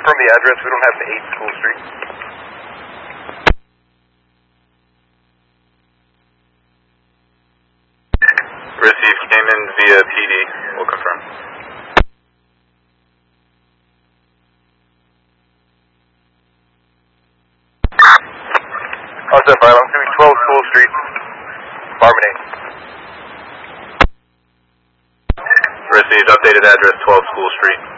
confirm the address? We don't have the 8 School Street. Received, came in via PD. We'll confirm. How's that, Violet? I'm doing 12 School Street. Barmaid. Received, updated address 12 School Street.